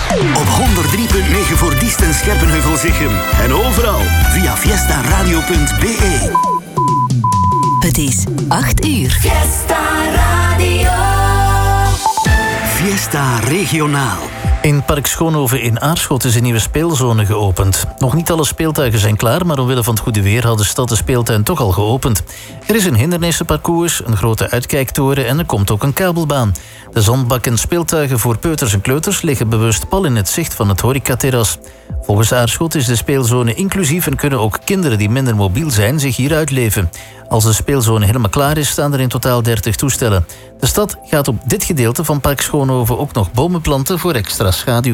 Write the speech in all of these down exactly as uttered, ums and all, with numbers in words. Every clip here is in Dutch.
Op honderd drie punt negen voor Diest en Scherpenheuvel-Zichem. En overal via fiesta radio punt b e. Het is acht uur. Fiesta Radio. Fiesta Regionaal. In Park Schoonhoven in Aarschot is een nieuwe speelzone geopend. Nog niet alle speeltuigen zijn klaar, maar omwille van het goede weer had de stad de speeltuin toch al geopend. Er is een hindernissenparcours, een grote uitkijktoren en er komt ook een kabelbaan. De zandbak en speeltuigen voor peuters en kleuters liggen bewust pal in het zicht van het horecaterras. Volgens Aarschot is de speelzone inclusief en kunnen ook kinderen die minder mobiel zijn zich hier uitleven. Als de speelzone helemaal klaar is, staan er in totaal dertig toestellen. De stad gaat op dit gedeelte van Park Schoonhoven ook nog bomen planten voor extra schaduw.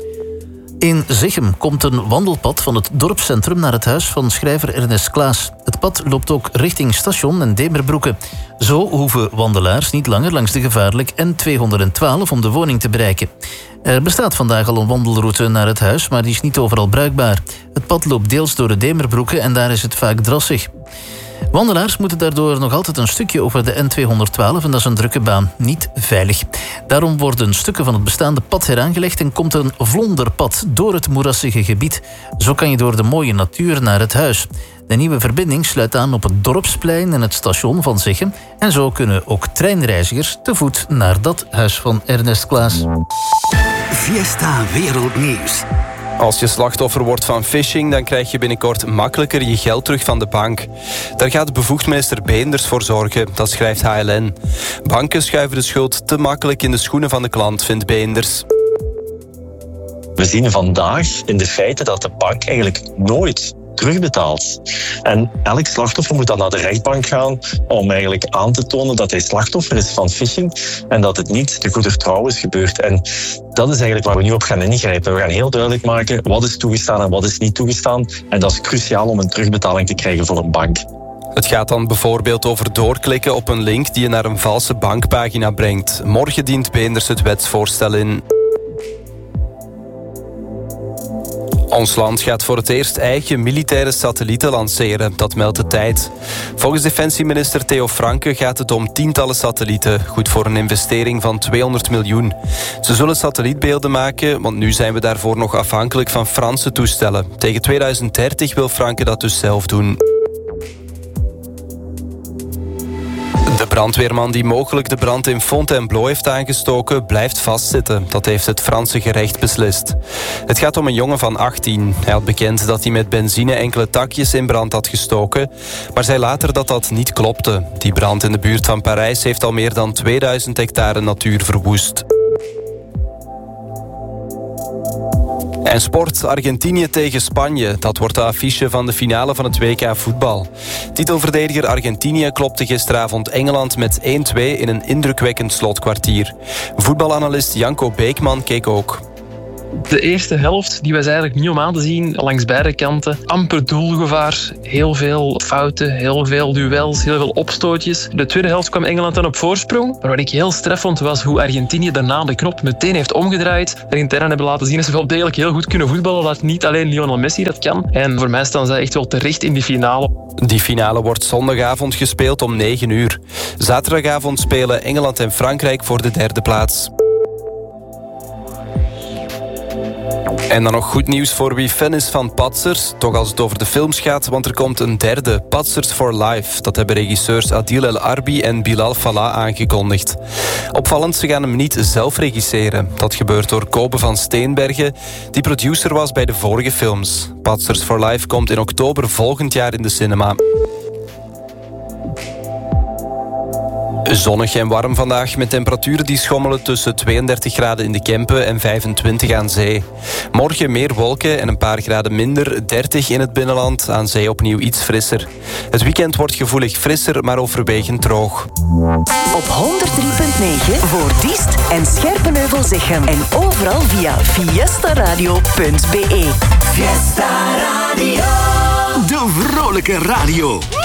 In Zichem komt een wandelpad van het dorpscentrum naar het huis van schrijver Ernest Klaas. Het pad loopt ook richting Station en Demerbroeke. Zo hoeven wandelaars niet langer langs de gevaarlijk N tweehonderdtwaalf om de woning te bereiken. Er bestaat vandaag al een wandelroute naar het huis, maar die is niet overal bruikbaar. Het pad loopt deels door de Demerbroeke en daar is het vaak drassig. Wandelaars moeten daardoor nog altijd een stukje over de N tweehonderdtwaalf en dat is een drukke baan, niet veilig. Daarom worden stukken van het bestaande pad heraangelegd en komt een vlonderpad door het moerassige gebied. Zo kan je door de mooie natuur naar het huis. De nieuwe verbinding sluit aan op het dorpsplein en het station van Zichem. En zo kunnen ook treinreizigers te voet naar dat huis van Ernest Klaas. Fiesta Wereldnieuws. Als je slachtoffer wordt van phishing, dan krijg je binnenkort makkelijker je geld terug van de bank. Daar gaat bevoegd minister Beenders voor zorgen, dat schrijft H L N. Banken schuiven de schuld te makkelijk in de schoenen van de klant, vindt Beenders. We zien vandaag in de feiten dat de bank eigenlijk nooit terugbetaalt. En elk slachtoffer moet dan naar de rechtbank gaan om eigenlijk aan te tonen dat hij slachtoffer is van phishing en dat het niet te goeder trouw is gebeurd. En dat is eigenlijk waar we nu op gaan ingrijpen. We gaan heel duidelijk maken wat is toegestaan en wat is niet toegestaan. En dat is cruciaal om een terugbetaling te krijgen voor een bank. Het gaat dan bijvoorbeeld over doorklikken op een link die je naar een valse bankpagina brengt. Morgen dient Beenders het wetsvoorstel in. Ons land gaat voor het eerst eigen militaire satellieten lanceren, dat meldt de Tijd. Volgens defensieminister Theo Franke gaat het om tientallen satellieten, goed voor een investering van tweehonderd miljoen. Ze zullen satellietbeelden maken, want nu zijn we daarvoor nog afhankelijk van Franse toestellen. Tegen tweeduizend dertig wil Franke dat dus zelf doen. De brandweerman die mogelijk de brand in Fontainebleau heeft aangestoken blijft vastzitten. Dat heeft het Franse gerecht beslist. Het gaat om een jongen van achttien. Hij had bekend dat hij met benzine enkele takjes in brand had gestoken, maar zei later dat dat niet klopte. Die brand in de buurt van Parijs heeft al meer dan tweeduizend hectare natuur verwoest. En sport, Argentinië tegen Spanje. Dat wordt de affiche van de finale van het W K voetbal. Titelverdediger Argentinië klopte gisteravond Engeland met één twee in een indrukwekkend slotkwartier. Voetbalanalist Janko Beekman keek ook. De eerste helft die was eigenlijk niet om aan te zien langs beide kanten. Amper doelgevaar, heel veel fouten, heel veel duels, heel veel opstootjes. De tweede helft kwam Engeland dan op voorsprong. Maar wat ik heel straf vond was hoe Argentinië daarna de knop meteen heeft omgedraaid. De Argentijnen hebben laten zien dat ze wel degelijk heel goed kunnen voetballen. Dat niet alleen Lionel Messi dat kan. En voor mij staan zij echt wel terecht in die finale. Die finale wordt zondagavond gespeeld om negen uur. Zaterdagavond spelen Engeland en Frankrijk voor de derde plaats. En dan nog goed nieuws voor wie fan is van Patsers. Toch als het over de films gaat, want er komt een derde, Patsers for Life. Dat hebben regisseurs Adil El Arbi en Bilal Fallah aangekondigd. Opvallend, ze gaan hem niet zelf regisseren. Dat gebeurt door Kobe van Steenbergen, die producer was bij de vorige films. Patsers for Life komt in oktober volgend jaar in de cinema. Zonnig en warm vandaag met temperaturen die schommelen tussen tweeëndertig graden in de Kempen en vijfentwintig aan zee. Morgen meer wolken en een paar graden minder, dertig in het binnenland, aan zee opnieuw iets frisser. Het weekend wordt gevoelig frisser, maar overwegend droog. Op honderd drie punt negen voor Diest en Scherpenheuvel-Zichem en overal via fiesta radio punt b e. Fiesta Radio. De vrolijke radio.